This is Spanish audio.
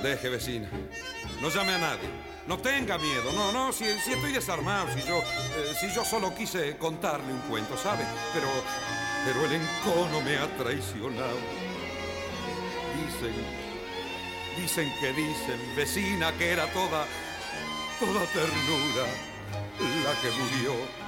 Deje, vecina. No llame a nadie. No tenga miedo. No, si estoy desarmado, si yo solo quise contarle un cuento, ¿sabe? Pero el encono me ha traicionado. Dicen, vecina, que era toda ternura la que murió.